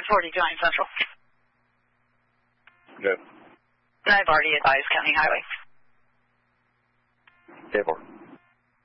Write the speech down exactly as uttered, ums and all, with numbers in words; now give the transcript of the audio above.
forty Giant Central. Good. I've already advised County Highway. ten four.